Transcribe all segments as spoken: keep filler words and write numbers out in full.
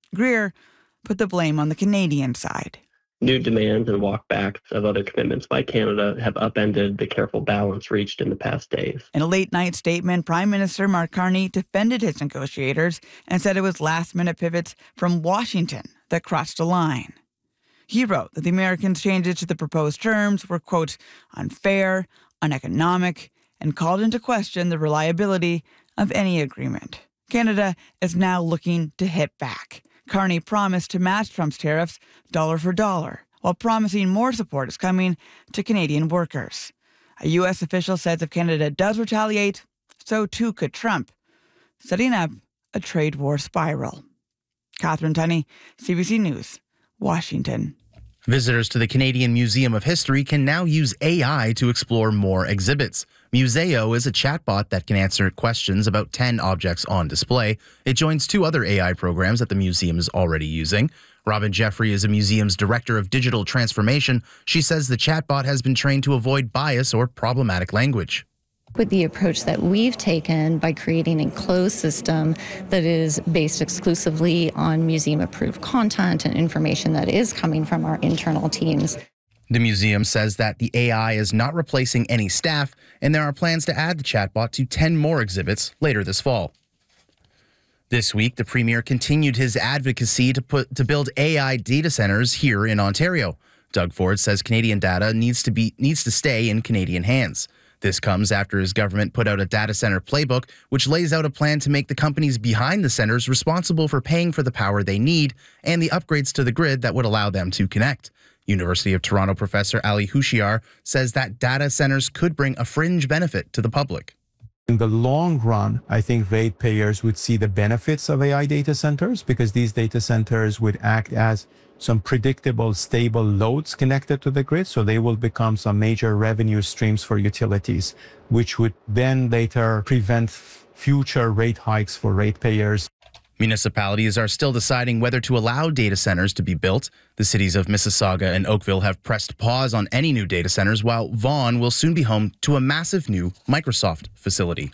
Greer put the blame on the Canadian side. New demands and walkbacks of other commitments by Canada have upended the careful balance reached in the past days. In a late-night statement, Prime Minister Mark Carney defended his negotiators and said it was last-minute pivots from Washington that crossed a line. He wrote that the Americans' changes to the proposed terms were, quote, unfair, uneconomic, and called into question the reliability of any agreement. Canada is now looking to hit back. Carney promised to match Trump's tariffs dollar for dollar, while promising more support is coming to Canadian workers. A U S official says if Canada does retaliate, so too could Trump, setting up a trade war spiral. Catherine Tunney, C B C News, Washington. Visitors to the Canadian Museum of History can now use A I to explore more exhibits. Museo is a chatbot that can answer questions about ten objects on display. It joins two other A I programs that the museum is already using. Robin Jeffrey is a museum's director of digital transformation. She says the chatbot has been trained to avoid bias or problematic language. With the approach that we've taken by creating a closed system that is based exclusively on museum-approved content and information that is coming from our internal teams. The museum says that the A I is not replacing any staff, and there are plans to add the chatbot to ten more exhibits later this fall. This week, the Premier continued his advocacy to put to build A I data centers here in Ontario. Doug Ford says Canadian data needs to be needs to stay in Canadian hands. This comes after his government put out a data center playbook, which lays out a plan to make the companies behind the centers responsible for paying for the power they need and the upgrades to the grid that would allow them to connect. University of Toronto professor Ali Hushiar says that data centers could bring a fringe benefit to the public. In the long run, I think ratepayers would see the benefits of A I data centers because these data centers would act as some predictable, stable loads connected to the grid. So they will become some major revenue streams for utilities, which would then later prevent future rate hikes for ratepayers. Municipalities are still deciding whether to allow data centers to be built. The cities of Mississauga and Oakville have pressed pause on any new data centers, while Vaughan will soon be home to a massive new Microsoft facility.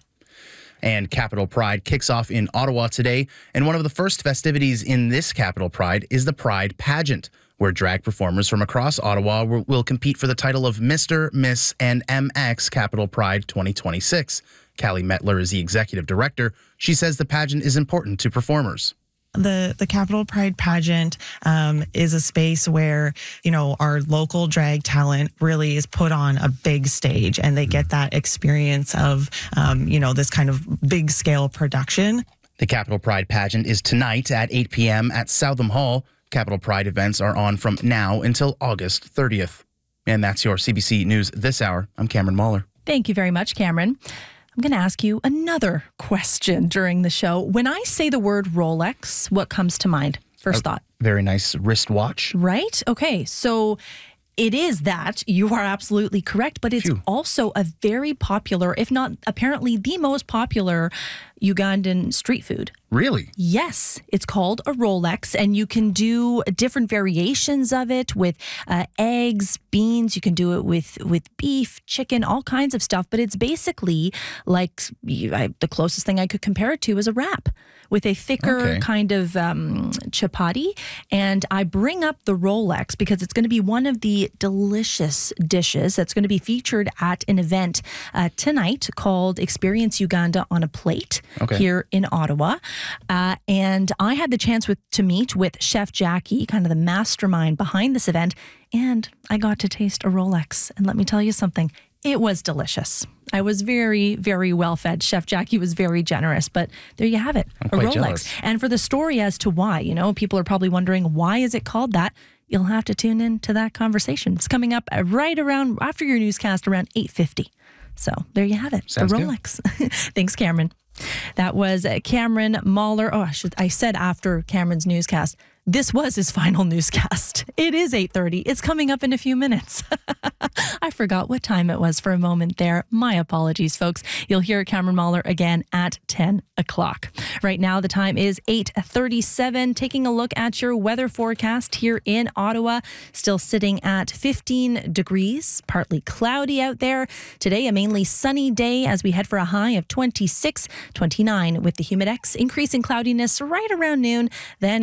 And Capital Pride kicks off in Ottawa today, and one of the first festivities in this Capital Pride is the Pride Pageant, where drag performers from across Ottawa will compete for the title of Mister, Miss, and M X Capital Pride twenty twenty-six. Callie Metler is the executive director. She says the pageant is important to performers. The the Capital Pride pageant um, is a space where, you know, our local drag talent really is put on a big stage and they get that experience of, um, you know, this kind of big scale production. The Capital Pride pageant is tonight at eight p.m. at Southam Hall. Capital Pride events are on from now until August thirtieth. And that's your C B C News this hour. I'm Cameron Mahler. Thank you very much, Cameron. I'm going to ask you another question during the show. When I say the word Rolex, what comes to mind? First a thought. Very nice wristwatch. Right? Okay. So it is that. You are absolutely correct. But it's Phew. also a very popular, if not apparently the most popular Ugandan street food. Really? Yes, it's called a Rolex, and you can do different variations of it with uh, eggs, beans. You can do it with with beef, chicken, all kinds of stuff. But it's basically like I, the closest thing I could compare it to is a wrap with a thicker Okay. kind of um, chapati. And I bring up the Rolex because it's going to be one of the delicious dishes that's going to be featured at an event uh, tonight called Experience Uganda on a Plate. Okay. Here in Ottawa. Uh, and I had the chance with, to meet with Chef Jackie, kind of the mastermind behind this event, and I got to taste a Rolex. And let me tell you something, it was delicious. I was very, very well fed. Chef Jackie was very generous, but there you have it, I'm a quite Rolex. jealous. And for the story as to why, you know, people are probably wondering, why is it called that? You'll have to tune in to that conversation. It's coming up right around, after your newscast, around eight fifty. So there you have it, Sounds the good. Rolex. Thanks, Cameron. That was Cameron Mahler. Oh, I should I said after Cameron's newscast. This was his final newscast. It is eight thirty. It's coming up in a few minutes. I forgot what time it was for a moment there. My apologies, folks. You'll hear Cameron Mahler again at ten o'clock. Right now, the time is eight thirty-seven. Taking a look at your weather forecast here in Ottawa. Still sitting at fifteen degrees, partly cloudy out there. Today, a mainly sunny day as we head for a high of twenty-six, twenty-nine with the Humidex. Increasing cloudiness right around noon. Then